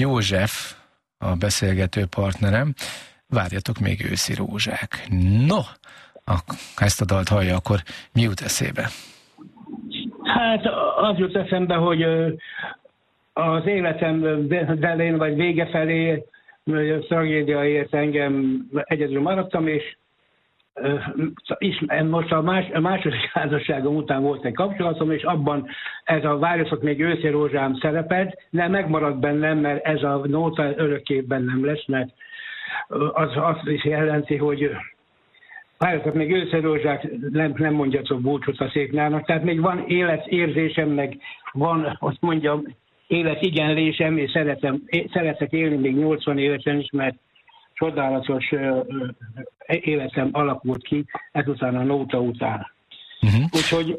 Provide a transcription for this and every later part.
József, a beszélgető partnerem. Várjatok még őszi rózsák. No, ezt a dalt hallja, akkor mi jut eszébe? Hát az jut eszembe, hogy az életem elején vagy vége felé tragédia ért engem, egyedül maradtam, és most a második házasságom után volt egy kapcsolatom, és abban ez a Várjatok még őszi rózsám szerepelt, de megmaradt bennem, mert ez a nóta örökké bennem lesz, mert az azt is jelenti, hogy Várjatok még őszi rózsák, nem mondjatok búcsút a széknának, tehát még van életérzésem, meg van, azt mondjam, életigenlésem, és szeretek élni még 80 évesen is, mert csodálatos életem alakult ki ezután a nóta után. Úgyhogy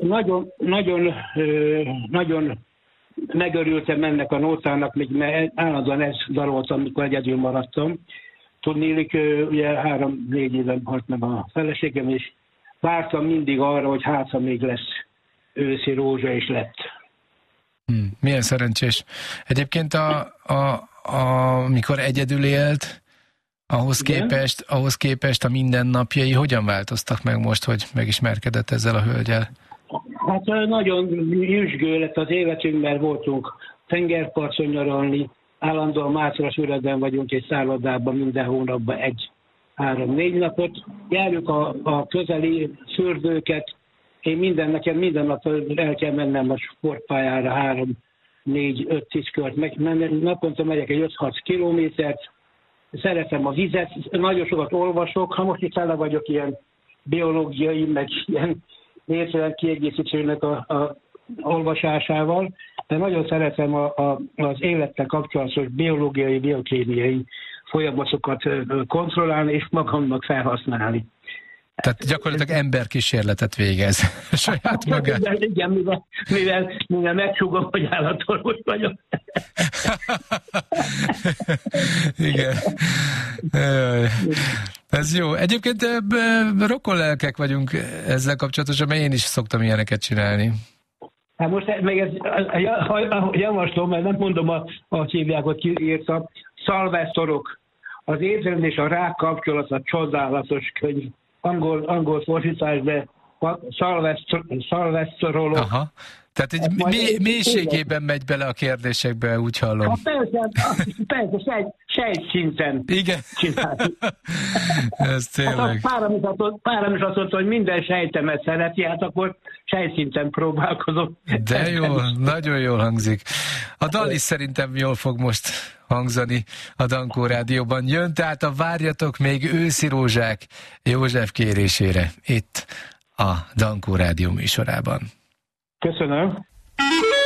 nagyon megörültem ennek a nótának, még mert állandóan ezt daloltam, amikor egyedül maradtam. Tudnélik, ugye 3-4 éven halt meg a feleségem, és vártam mindig arra, hogy hát, még lesz őszi rózsa, és lett. Milyen szerencsés. Egyébként amikor egyedül élt, ahhoz képest a mindennapjai hogyan változtak meg most, hogy megismerkedett ezzel a hölgyel? Hát nagyon nyüzsgő lett az életünk, mert voltunk tengerparton nyaralni, állandóan Mátrasvölgyben vagyunk egy szállodában minden hónapban 1-3-4 napot. Járjuk a közeli fürdőket, nekem minden nap el kell mennem a sportpályára 3-4-5-10 kört. Naponta megyek egy 5-6 kilométert, szeretem a vizet, nagyon sokat olvasok, ha most itt tele vagyok ilyen biológiai, meg ilyen nézően kiegészítőnek a olvasásával, de nagyon szeretem az élettel kapcsolatos biológiai, biokémiai folyamatokat kontrollálni és magamnak felhasználni. Tehát gyakorlatilag emberkísérletet végez saját magát. Igen, mivel megsúgom, hogy állatorvos vagyok. Igen. Ez jó. Egyébként rokonlelkek vagyunk ezzel kapcsolatosan, mert én is szoktam ilyeneket csinálni. Hát most még ez javaslom, mert nem mondom a hívjákat, ki írta. Szalvesztorok. Az étrend és a rák kapcsolat a csodálatos könyv. Angol fordítás, de szalvesztorolok. Aha. Tehát egy mélységében megy bele a kérdésekbe, úgy hallom. Hát persze, sejtszinten. Igen. Ez tényleg. Párom is azt mondta, hogy minden sejtemet szereti, hát akkor sejtszinten próbálkozom. De jó, nagyon jól hangzik. A dal is szerintem jól fog most hangzani a Dankó Rádióban. Jön tehát a Várjatok még őszi rózsák József kérésére itt a Dankó Rádió műsorában. Köszönöm.